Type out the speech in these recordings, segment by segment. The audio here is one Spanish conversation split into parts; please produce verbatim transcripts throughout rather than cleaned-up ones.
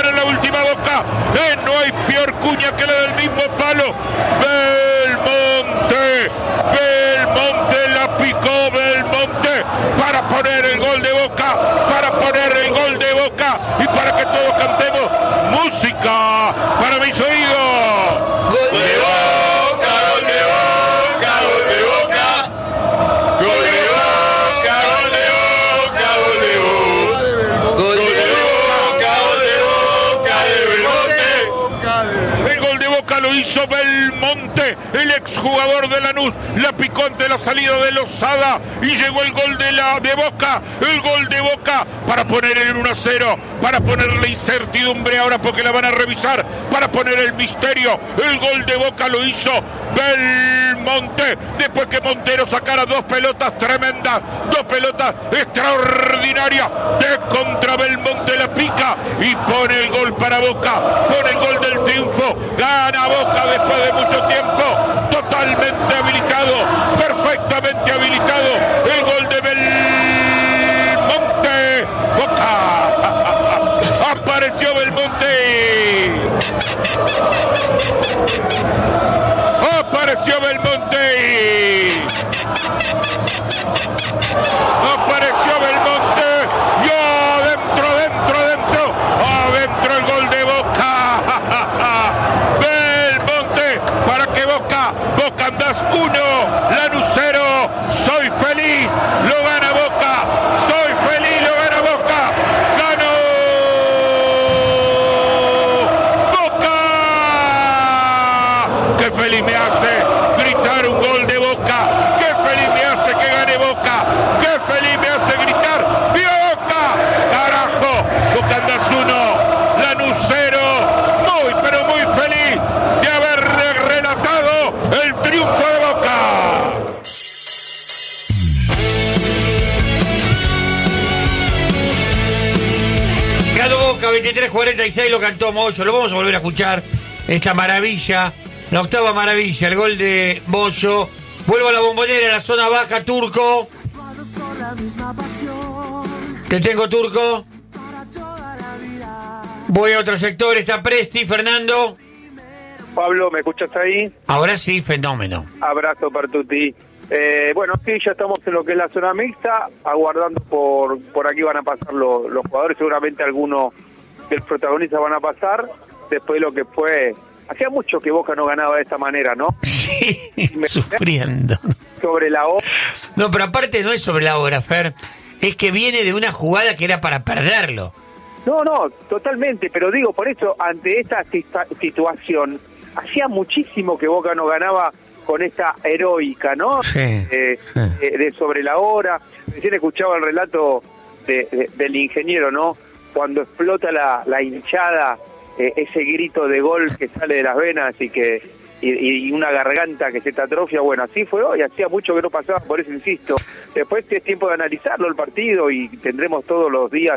gana la última Boca. Eh, no hay peor cuña que la del mismo palo. Belmonte, Belmonte la picó Belmonte para poner el gol de Boca, para poner el gol de Boca y para que todos cantemos música para mis oídos. Gol de Boca, gol de Boca, gol de Boca. Gol de Boca, gol de Boca, gol de Boca. Gol de Boca, gol de Boca, de Belmonte. El gol de Boca lo hizo Belmonte, el exjugador de Lanús, la picó ante la salida de Lozada y llegó el gol de la de Boca, el gol de Boca para poner el uno a cero, para poner la incertidumbre ahora porque la van a revisar, para poner el misterio. El gol de Boca lo hizo Belmonte, después que Montero sacara dos pelotas tremendas, dos pelotas extraordinarias, de contra Belmonte la pica y pone el gol para Boca, pone el gol del triunfo, gana Boca después de mucho tiempo, totalmente habilitado, perfectamente habilitado, el gol de Belmonte, Boca, apareció Belmonte, apareció Belmonte, apareció Belmonte, y adentro, adentro, adentro, adentro el gol de Boca, Belmonte, para que Boca, Boca andás uno, Lanús cero, soy feliz, lo gana Boca, soy feliz, lo gana Boca, ganó Boca, qué feliz me hace gritar un gol de Boca, qué feliz me hace que gane Boca, qué feliz me hace gritar, ¡viva Boca! ¡Carajo! Boca andás uno, Lanús cero, muy pero muy feliz de haber relatado el triunfo de Boca. Ganó Boca veintitrés cuarenta y seis, lo cantó Moyo, lo vamos a volver a escuchar, esta maravilla, la octava maravilla, el gol de Moyo. Vuelvo a la Bombonera, en la zona baja, Turco. Te tengo, Turco. Voy a otro sector, está Presti, Fernando. Pablo, ¿me escuchas ahí? Ahora sí, fenómeno. Abrazo para Tuti. Eh, bueno, sí, ya estamos en lo que es la zona mixta, aguardando por por aquí van a pasar los, los jugadores, seguramente algunos de los protagonistas van a pasar, después lo que fue... Hacía mucho que Boca no ganaba de esta manera, ¿no? Sí, Me... sufriendo. Sobre la hora. No, pero aparte no es sobre la hora, Fer, es que viene de una jugada que era para perderlo. No, no, totalmente, pero digo, por eso, ante esta situación, hacía muchísimo que Boca no ganaba con esta heroica, ¿no? Sí, eh, sí. Eh, de sobre la hora. Recién escuchaba el relato de, de, del ingeniero, ¿no? Cuando explota la, la hinchada, eh, ese grito de gol que sale de las venas y que y, y una garganta que se te atrofia. Bueno, así fue hoy, hacía mucho que no pasaba, por eso insisto. Después es tiempo de analizarlo el partido y tendremos todos los días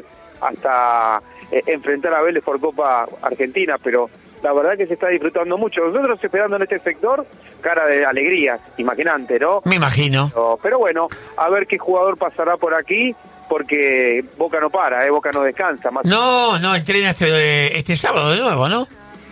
hasta eh, enfrentar a Vélez por Copa Argentina, pero la verdad que se está disfrutando mucho. Nosotros esperando en este sector, cara de alegría, imaginante, ¿no? Me imagino. Pero, pero bueno, a ver qué jugador pasará por aquí, porque Boca no para, ¿eh? Boca no descansa. Más No, no, entrena este, este sábado de nuevo, ¿no?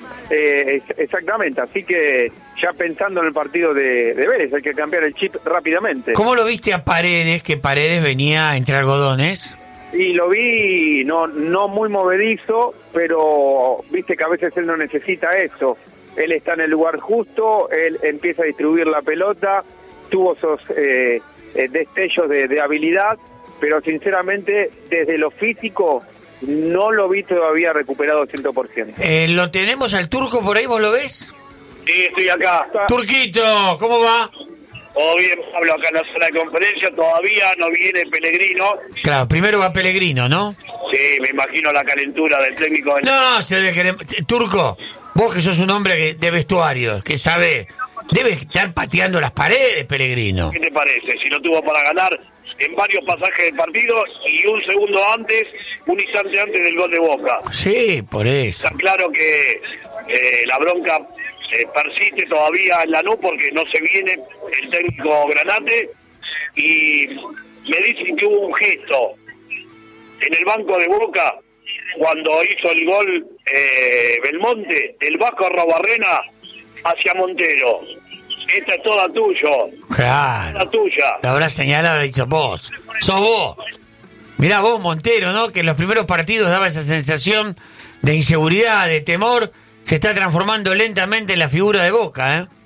Eh, exactamente, así que ya pensando en el partido de, de Vélez, hay que cambiar el chip rápidamente. ¿Cómo lo viste a Paredes, que Paredes venía entre algodones? Y lo vi no no muy movedizo, pero viste que a veces él no necesita eso. Él está en el lugar justo, él empieza a distribuir la pelota, tuvo esos eh, eh, destellos de, de habilidad, pero sinceramente desde lo físico no lo vi todavía recuperado cien por ciento. Eh, ¿Lo tenemos al Turco por ahí, vos lo ves? Sí, estoy acá. Turquito, ¿cómo va? Todo bien, Pablo, acá en la zona de conferencia, todavía no viene Pellegrino. Claro, primero va Pellegrino, ¿no? Sí, me imagino la calentura del técnico. Del... No, se debe querer... Turco, vos que sos un hombre de vestuario, que sabe, debe estar pateando las paredes, Pellegrino. ¿Qué te parece? Si lo tuvo para ganar en varios pasajes del partido y un segundo antes, un instante antes del gol de Boca. Sí, por eso. Está claro que eh, la bronca eh, persiste todavía en Lanús porque no se viene el técnico Granate y me dicen que hubo un gesto en el banco de Boca cuando hizo el gol eh, Belmonte, del Vasco Arrobarrena hacia Montero. Esta es toda tuyo. Claro. Toda tuya. La habrás señalado, lo dicho vos. Sos vos. Mirá vos, Montero, ¿no? Que en los primeros partidos daba esa sensación de inseguridad, de temor. Se está transformando lentamente en la figura de Boca, ¿eh?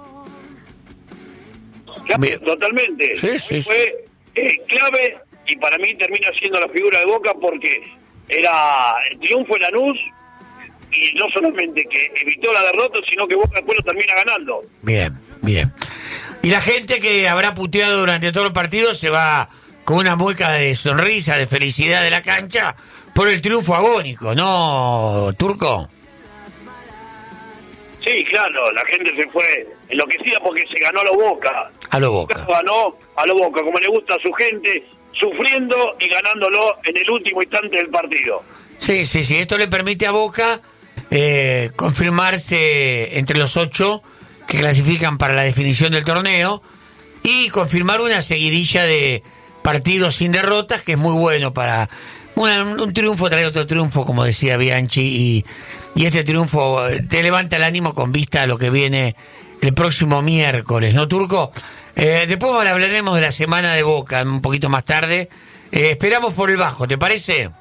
Claro, Bien. totalmente. Sí, sí, Fue eh, clave y para mí termina siendo la figura de Boca porque era el triunfo en Lanús y no solamente que evitó la derrota, sino que Boca después lo termina ganando. Bien, bien. Y la gente que habrá puteado durante todo el partido se va con una mueca de sonrisa, de felicidad de la cancha por el triunfo agónico, ¿no, Turco? Sí, claro, la gente se fue enloquecida porque se ganó a lo Boca. A lo Boca. Ganó a lo Boca, como le gusta a su gente, sufriendo y ganándolo en el último instante del partido. Sí, sí, sí. Esto le permite a Boca eh, confirmarse entre los ocho que clasifican para la definición del torneo y confirmar una seguidilla de partidos sin derrotas, que es muy bueno para una, un triunfo trae otro triunfo, como decía Bianchi, y, y este triunfo te levanta el ánimo con vista a lo que viene el próximo miércoles, ¿no, Turco? Eh, después hablaremos de la semana de Boca un poquito más tarde. Eh, esperamos por el bajo, ¿te parece?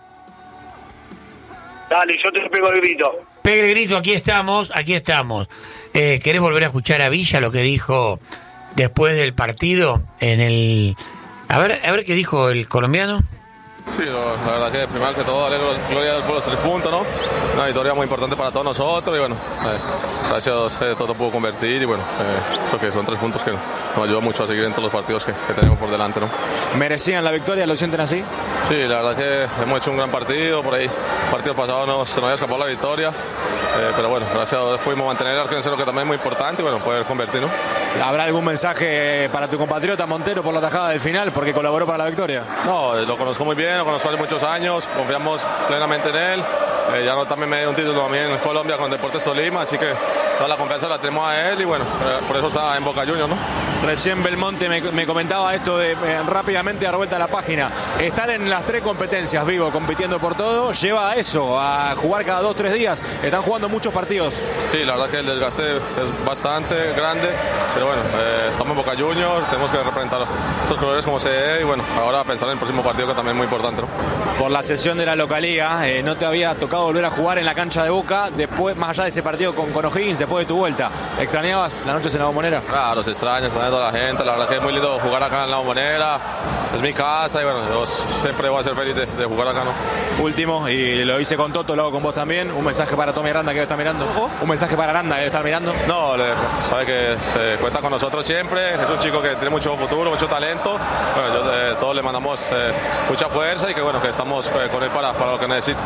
Dale, yo te pego el grito. Pegue el grito, aquí estamos, aquí estamos. Eh, ¿Querés volver a escuchar a Villa lo que dijo después del partido en el... A ver, a ver qué dijo el colombiano. Sí, lo, la verdad que primero que todo, darle gloria del pueblo los tres puntos, ¿no? Una victoria muy importante para todos nosotros y bueno, eh, gracias a Dios eh, todo pudo convertir y bueno, eh, creo que son tres puntos que nos ayudan mucho a seguir en todos los partidos que, que tenemos por delante, ¿no? ¿Merecían la victoria? ¿Lo sienten así? Sí, la verdad que hemos hecho un gran partido, por ahí, el partido pasado no, se nos había escapado la victoria, eh, pero bueno, gracias a Dios pudimos mantener el arco en cero, que también es muy importante y bueno, poder convertir, ¿no? ¿Habrá algún mensaje para tu compatriota Montero por la tajada del final, porque colaboró para la victoria? No, lo conozco muy bien, lo conozco hace muchos años, confiamos plenamente en él. Eh, ya no también me dio un título también en Colombia con Deportes Tolima, así que toda la confianza la tenemos a él y bueno, eh, por eso está en Boca Juniors, ¿no? Recién Belmonte me, me comentaba esto de eh, rápidamente dar vuelta a la página. Estar en las tres competencias, Vivo, compitiendo por todo, lleva a eso, a jugar cada dos, tres días. Están jugando muchos partidos. Sí, la verdad que el desgaste es bastante grande, pero bueno, eh, estamos en Boca Juniors, tenemos que representar estos colores como se debe y bueno, ahora pensar en el próximo partido que también es muy importante, ¿no? Por la sesión de la localía, eh, no te había tocado volver a jugar en la cancha de Boca, después, más allá de ese partido con, con O'Higgins, después de tu vuelta. ¿Extrañabas las noches en la Bombonera? Claro, se extraña, extraña a toda la gente, la verdad que es muy lindo jugar acá en la Bombonera, es mi casa y bueno, yo siempre voy a ser feliz de, de jugar acá, ¿no? Último, y lo hice con Toto, lo hago con vos también, un mensaje para Tommy Aranda que debe estar mirando. ¿Oh? Un mensaje para Aranda que debe estar mirando. No, le, pues, sabe que se cuenta con nosotros siempre, es un chico que tiene mucho futuro, mucho talento, bueno, yo, eh, todos le mandamos eh, mucha fuerza y que bueno, que estamos eh, con él para, para lo que necesite.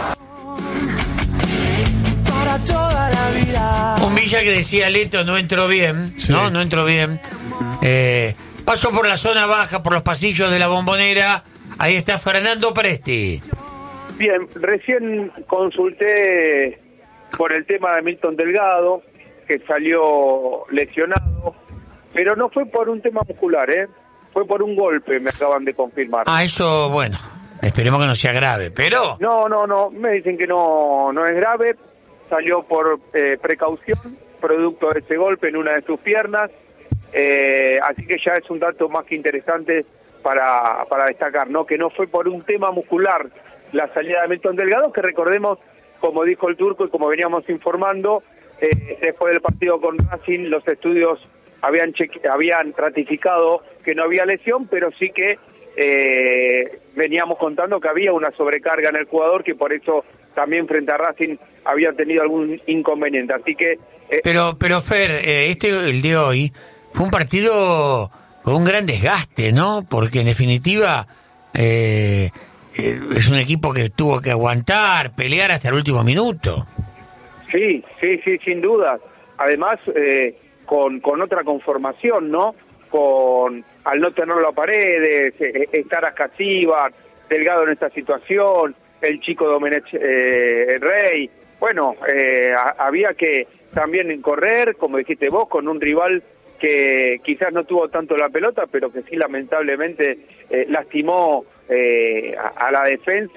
Un Villa que decía Leto no entró bien, sí. ¿no? No entró bien. Eh, pasó por la zona baja, por los pasillos de la Bombonera. Ahí está Fernando Presti. Bien, recién consulté por el tema de Milton Delgado, que salió lesionado, pero no fue por un tema muscular, ¿eh? Fue por un golpe, me acaban de confirmar. Ah, eso, bueno, esperemos que no sea grave, pero... No, no, no, me dicen que no, no es grave. Salió por eh, precaución, producto de ese golpe en una de sus piernas, eh, así que ya es un dato más que interesante para, para destacar, ¿no? Que no fue por un tema muscular la salida de Milton Delgado, que recordemos, como dijo el Turco y como veníamos informando, eh, después del partido con Racing, los estudios habían, cheque- habían ratificado que no había lesión, pero sí que eh, veníamos contando que había una sobrecarga en el jugador, que por eso también frente a Racing había tenido algún inconveniente, así que... Eh, pero, pero Fer, eh, este, el de hoy, fue un partido con un gran desgaste, ¿no? Porque en definitiva eh, eh, es un equipo que tuvo que aguantar, pelear hasta el último minuto. Sí, sí, sí, sin duda. Además, eh, con, con otra conformación, ¿no? Con, al no tenerlo a Paredes, eh, estar a Escasibar, Delgado en esta situación, el chico Domenech eh, Rey, bueno, eh, a, había que también correr, como dijiste vos, con un rival que quizás no tuvo tanto la pelota, pero que sí lamentablemente eh, lastimó eh, a, a la defensa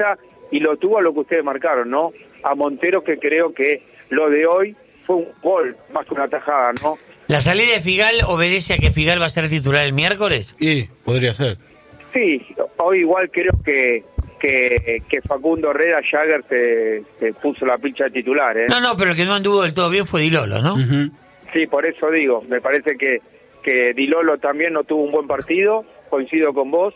y lo tuvo a lo que ustedes marcaron, ¿no? A Montero, que creo que lo de hoy fue un gol, más que una tajada, ¿no? ¿La salida de Figal obedece a que Figal va a ser titular el miércoles? Y podría ser. Sí, hoy igual creo que que, que Facundo Herrera Jagger se, se puso la pincha de titular, ¿eh? No, no, pero el que no anduvo del todo bien fue Di Lolo, ¿no? Uh-huh. Sí, por eso digo, me parece que, que Di Lolo también no tuvo un buen partido, coincido con vos,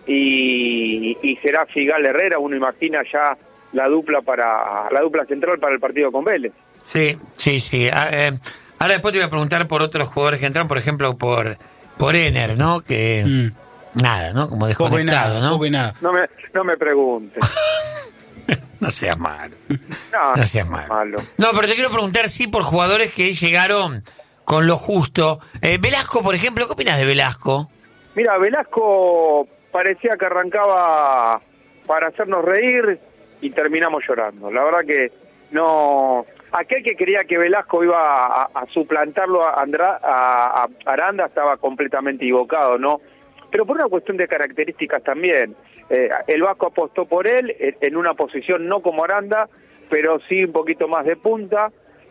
y, y será Figal Herrera, uno imagina ya la dupla para la dupla central para el partido con Vélez. Sí, sí, sí. Ah, eh, ahora después te voy a preguntar por otros jugadores que entran, por ejemplo, por por Ener, ¿no? Que mm. nada, ¿no? Como poco y nada, desconectado, ¿no? Poco y nada. No me, no me preguntes. No seas malo. No, No seas malo. malo. No, pero te quiero preguntar, sí, por jugadores que llegaron con lo justo. Eh, Velasco, por ejemplo, ¿qué opinas de Velasco? Mira, Velasco parecía que arrancaba para hacernos reír y terminamos llorando. La verdad que no... Aquel que creía que Velasco iba a, a suplantarlo a, Andra, a, a Aranda estaba completamente equivocado, ¿no? Pero por una cuestión de características también. Eh, el Vasco apostó por él en una posición no como Aranda, pero sí un poquito más de punta.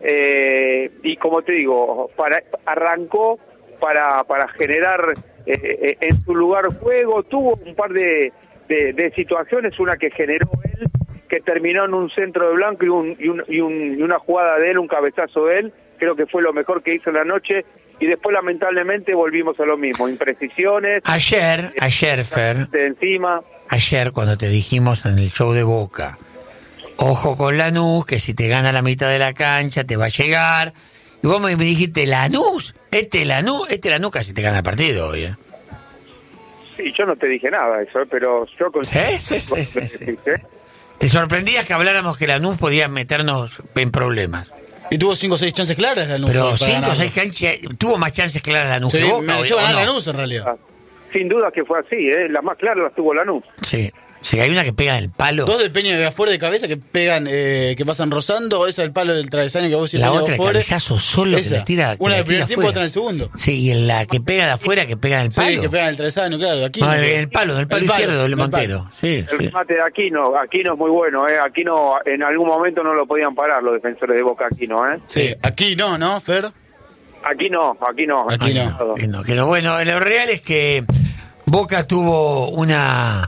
Eh, y como te digo, para, arrancó para, para generar eh, en su lugar juego. Tuvo un par de, de, de situaciones, una que generó él, que terminó en un centro de Blanco y, un, y, un, y, un, y una jugada de él, un cabezazo de él. Creo que fue lo mejor que hizo en la noche. Y después, lamentablemente, volvimos a lo mismo. Imprecisiones. Ayer, ayer, Fer. De encima. Ayer, cuando te dijimos en el show de Boca, ojo con Lanús, que si te gana la mitad de la cancha, te va a llegar. Y vos me dijiste, Lanús, este Lanús, este Lanús casi te gana el partido hoy, ¿eh? Sí, yo no te dije nada de eso, pero yo... Con... Sí, sí, sí, sí, sí. Te sorprendías que habláramos que Lanús podía meternos en problemas. Y tuvo cinco o seis chances claras Lanús. Pero cinco o seis canchas, tuvo más chances claras Lanús sí, que Boca. Me lleva a no? Lanús en realidad. Sin duda que fue así, ¿eh? Las más claras las tuvo Lanús. Sí, sí, hay una que pega en el palo. Dos de Peña de afuera de cabeza que pegan, eh, que pasan rozando, esa del palo del travesaño que vos la otra, el cabezazo solo esa. que la tira. Una del primer tiempo, afuera. otra en el segundo. Sí, y en la que pega de afuera, que pega en el palo. Sí, que pega en el travesaño, claro, de aquí. No, en el palo, en el palo, el palo izquierdo del Montero. Sí, el sí. remate de Aquino, Aquino es muy bueno, ¿eh? Aquino en algún momento no lo podían parar los defensores de Boca Aquino, ¿eh? Sí, aquí no, ¿no, Fer? Aquí no, aquí no. Aquí no. Aquí no, que no. Bueno, lo real es que Boca tuvo una,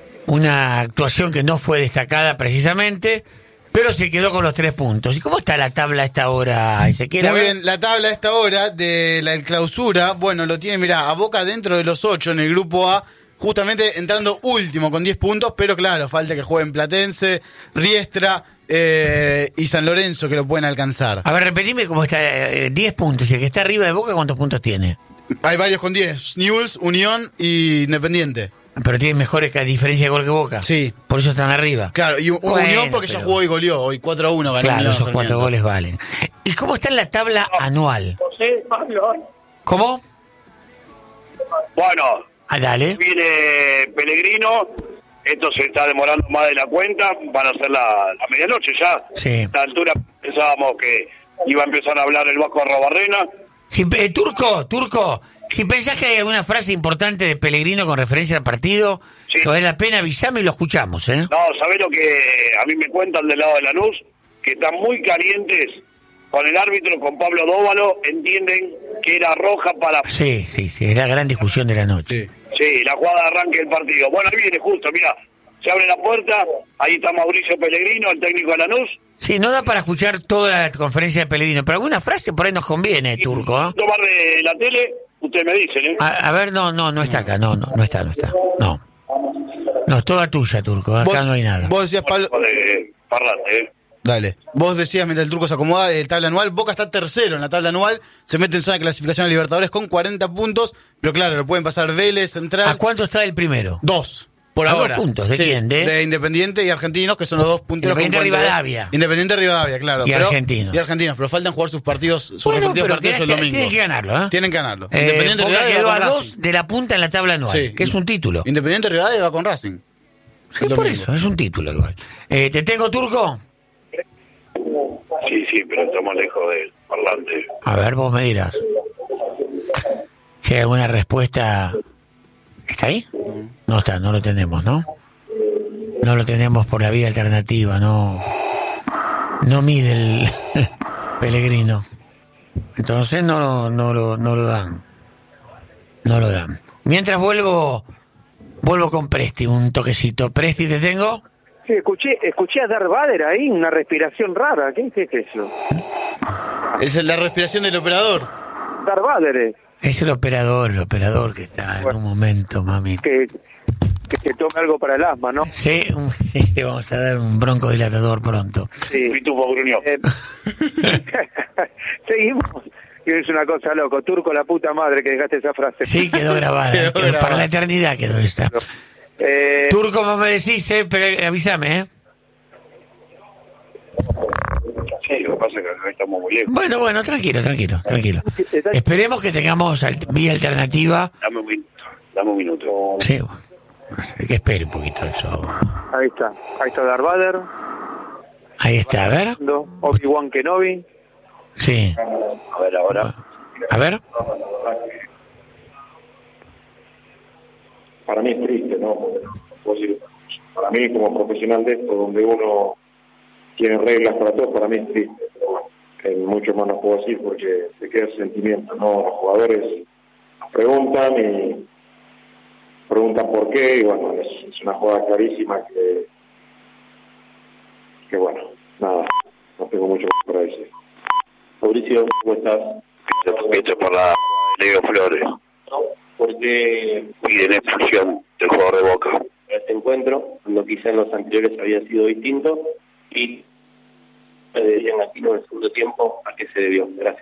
una actuación que no fue destacada precisamente, pero se quedó con los tres puntos. ¿Y cómo está la tabla a esta hora, Ezequiel? Muy bien, la tabla a esta hora de la clausura, bueno, lo tiene, mirá, a Boca dentro de los ocho en el grupo A, justamente entrando último con diez puntos, pero claro, falta que jueguen Platense, Riestra eh, y San Lorenzo que lo pueden alcanzar. A ver, repetime cómo está, eh, diez puntos. ¿Y el que está arriba de Boca cuántos puntos tiene? Hay varios con diez, Newell's, Unión y Independiente. Pero tienen mejores que diferencia de gol que Boca. Sí. Por eso están arriba. Claro, y bueno, Unión porque pero... ya jugó y goleó, hoy cuatro a uno ganó Claro, Unión, esos cuatro Sarmiento. goles valen. ¿Y cómo está en la tabla anual? ¿Cómo? Bueno, Ah, dale. viene Pellegrino, esto se está demorando más de la cuenta, van a ser la, la medianoche ya. Sí. A esta altura pensábamos que iba a empezar a hablar el Vasco Arrobarrena. Si, eh, Turco, Turco, si pensás que hay alguna frase importante de Pellegrino con referencia al partido, Sí. que vale la pena, avísame y lo escuchamos, ¿eh? No, ¿sabés lo que a mí me cuentan del lado de Lanús? Que están muy calientes con el árbitro, con Pablo Dóvalo, entienden que era roja para... Sí, sí, sí, es la gran discusión de la noche. Sí. Sí, la jugada de arranque del partido. Bueno, ahí viene justo, mira, se abre la puerta, ahí está Mauricio Pellegrino, el técnico de Lanús. Sí, no da para escuchar toda la conferencia de Pellegrino, pero alguna frase por ahí nos conviene, Turco, ¿eh? Tomar de la tele, ustedes me dicen, ¿eh? A, a ver, no, no, no está acá, no, no, no está, no está, no. No, es toda tuya, Turco, acá Vos, no hay nada. vos decías, Pablo... De parlante, ¿eh? Dale. Vos decías, mientras el Turco se acomoda, el tabla anual, Boca está tercero en la tabla anual, se mete en zona de clasificación a Libertadores con cuarenta puntos, pero claro, lo pueden pasar Vélez, Central... ¿A cuánto está el primero? Dos, por ¿A ahora. dos puntos? ¿De Sí, quién? ¿De? de Independiente y Argentinos, que son los dos punteros. con Independiente cuarenta y dos. Rivadavia. Independiente Rivadavia, claro. Y pero, Argentinos. Y Argentinos, pero faltan jugar sus partidos, sus Bueno, respectivos pero partidos el tenés que- domingo. tienen que ganarlo, ¿eh? Tienen que ganarlo. Eh, Independiente Boca Rivadavia quedó va a con dos Racing. de la punta en la tabla anual, Sí. que es un título. Independiente Rivadavia va con Racing. Sí, el por domingo. eso, es un título igual. Eh, ¿Te tengo, Turco? Sí, sí, pero estamos lejos del parlante. A ver, vos me dirás. Si hay alguna respuesta... ¿Está ahí? No está, no lo tenemos, ¿no? no lo tenemos por la vía alternativa, no, no mide el Pellegrino. Entonces no, lo- no, lo, no lo dan. No lo dan. Mientras vuelvo, vuelvo con Presti, un toquecito. Presti, ¿te tengo? Sí, escuché, escuché a Darth Vader ahí, una respiración rara. ¿Qué, qué es eso? Esa es la respiración del operador. Darth Vader es. Es el operador, el operador que está en un momento, mami. Que, que se tome algo para el asma, ¿no? Sí, un- sí, vamos a dar un broncodilatador pronto. Sí. Pitufo gruñó. Eh, seguimos. Que es una cosa loco. Turco, la puta madre que dejaste esa frase. Sí, quedó grabada. Quedó quedó grabada. Para la eternidad quedó esa. Eh, Turco, vos me decís, eh, pero avísame, ¿eh? Sí, lo que pasa es que acá estamos muy lejos. Bueno, bueno, tranquilo, tranquilo, tranquilo. Esperemos que tengamos al- vía alternativa. Dame un minuto. Dame un minuto. Sí, bueno, que espere un poquito eso. ahí está. Ahí está Darth Vader. Ahí está, a ver. Obi-Wan Kenobi. Sí. A ver ahora. A ver. Para mí es triste, ¿no? Puedo decir, para mí como profesional de esto, donde uno tiene reglas para todo, para mí es triste. Pero bueno, que mucho más no puedo decir porque se queda ese sentimiento, ¿no? Los jugadores nos preguntan y preguntan por qué y bueno, es, es una jugada clarísima que, que bueno, nada, no tengo mucho más para decir. Mauricio, ¿cómo estás? Esto por la Leo Flores. Porque Piden expulsión del jugador de Boca. este encuentro, cuando quizá en los anteriores había sido distinto, y me deberían aquí en el segundo tiempo a qué se debió. Gracias.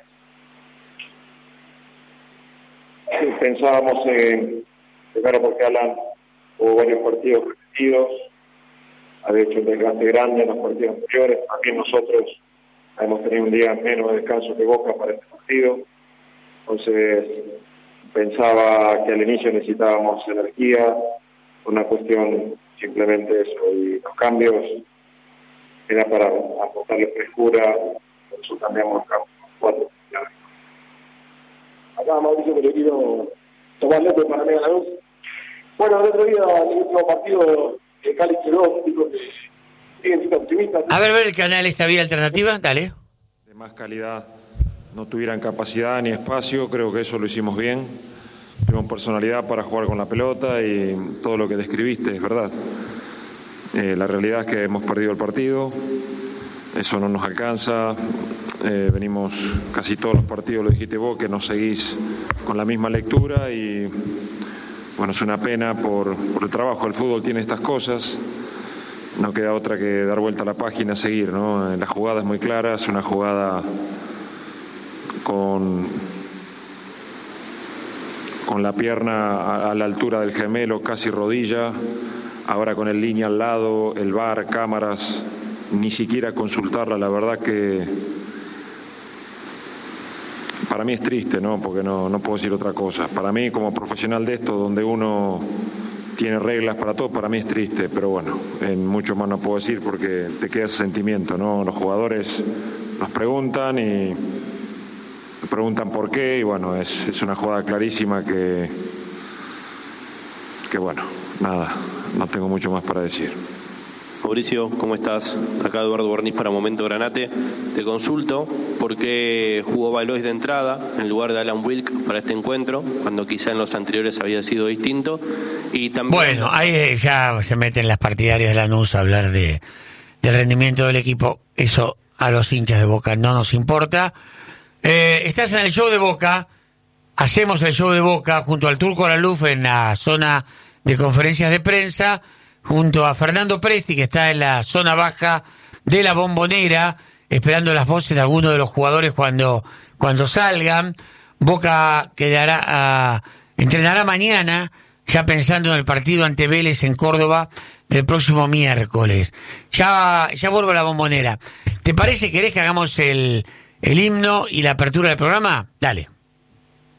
Pensábamos en, primero porque Alan hubo varios partidos repetidos, había hecho un desgaste grande en los partidos anteriores, también nosotros hemos tenido un día menos de descanso que Boca para este partido, entonces pensaba que al inicio necesitábamos energía, una cuestión simplemente eso, y los cambios era para aportarle frescura, por eso cambiamos los campos cuatro. Acá Mauricio Pellegrino, Tomás López para Mega La Luz. Bueno, el otro día, en el último partido, el Cali quedó, dijo que siguen siendo optimistas. A ver, ver el canal, esta vía alternativa, dale. De más calidad no tuvieran capacidad ni espacio, creo que eso lo hicimos bien. Tuvimos personalidad para jugar con la pelota y todo lo que describiste es verdad. Eh, la realidad es que hemos perdido el partido, eso no nos alcanza. Eh, venimos casi todos los partidos, lo dijiste vos, que nos seguís con la misma lectura y bueno, es una pena por, por el trabajo. El fútbol tiene estas cosas. No queda otra que dar vuelta a la página, seguir, ¿no? La jugada es muy clara, es una jugada con, con la pierna a, a la altura del gemelo, casi rodilla, ahora con el línea al lado, el V A R, cámaras, ni siquiera consultarla, la verdad que para mí es triste, ¿no? Porque no, no puedo decir otra cosa. Para mí, como profesional de esto, donde uno tiene reglas para todo, para mí es triste, pero bueno, en mucho más no puedo decir porque te queda ese sentimiento, ¿no? Los jugadores nos preguntan y preguntan por qué y bueno, es, es una jugada clarísima que, que bueno, nada, no tengo mucho más para decir. Mauricio, ¿cómo estás? Acá Eduardo Bornis para Momento Granate. Te consulto por qué jugó Valois de entrada en lugar de Alan Wilk para este encuentro, cuando quizá en los anteriores había sido distinto. Y también... Bueno, ahí ya se meten las partidarias de Lanús a hablar de, del rendimiento del equipo. Eso a los hinchas de Boca no nos importa. Eh, estás en el show de Boca. Hacemos el show de Boca junto al Turco Alaluf en la zona de conferencias de prensa, junto a Fernando Presti, que está en la zona baja de la Bombonera, esperando las voces de algunos de los jugadores cuando, cuando salgan. Boca quedará a, entrenará mañana, ya pensando en el partido ante Vélez en Córdoba del próximo miércoles. Ya, ya vuelvo a la Bombonera. ¿Te parece, querés que hagamos el, el himno y la apertura del programa? Dale.